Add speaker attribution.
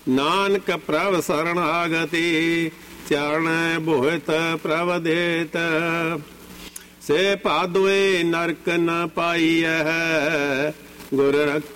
Speaker 1: ਨਾਨਕ ਪ੍ਰਭ ਸਰਣਾਗਤੀ ਚਰਨ ਬੋਹਿਤ ਪ੍ਰਭ ਦੇਤ। ਸੇ ਭਾਦੁਏ ਨਰਕ ਨ ਪਾਈਐ ਗੁਰ ਰਖ